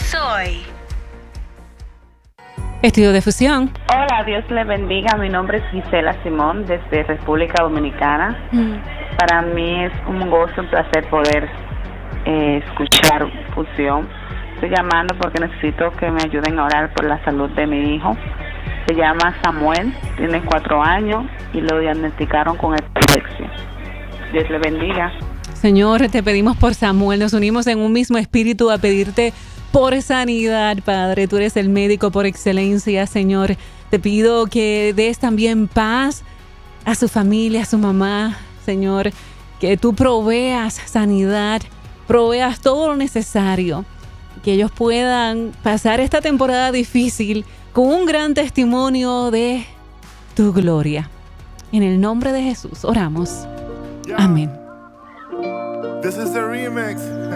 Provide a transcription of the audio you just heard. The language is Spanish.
Soy. Estudio de fusión. Hola, Dios le bendiga. Mi nombre es Gisela Simón, desde República Dominicana. Para mí es un gozo, un placer poder escuchar fusión. Estoy llamando porque necesito que me ayuden a orar por la salud de mi hijo. Se llama Samuel, tiene 4 años y lo diagnosticaron con epilepsia. Dios le bendiga. Señor, te pedimos por Samuel, nos unimos en un mismo espíritu a pedirte por sanidad, Padre. Tú eres el médico por excelencia, Señor. Te pido que des también paz a su familia, a su mamá, Señor. Que tú proveas sanidad, proveas todo lo necesario. Que ellos puedan pasar esta temporada difícil con un gran testimonio de tu gloria. En el nombre de Jesús oramos. Amén. This is the remix.